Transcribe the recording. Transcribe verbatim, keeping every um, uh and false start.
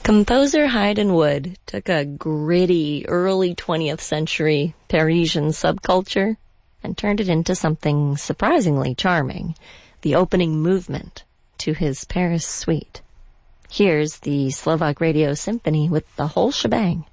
Composer Haydn Wood took a gritty early twentieth century Parisian subculture and turned it into something surprisingly charming, the opening movement to his Paris suite. Here's the Slovak Radio Symphony with the whole shebang.